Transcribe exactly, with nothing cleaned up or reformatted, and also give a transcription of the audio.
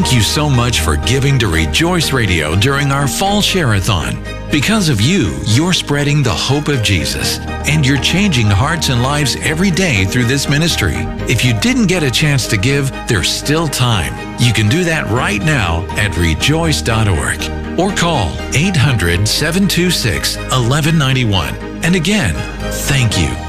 Thank you so much for giving to Rejoice Radio during our Fall Share-a-thon. Because of you, you're spreading the hope of Jesus, and you're changing hearts and lives every day through this ministry. If you didn't get a chance to give, there's still time. You can do that right now at rejoice dot org or call eight hundred, seven two six, one one nine one. And again, thank you.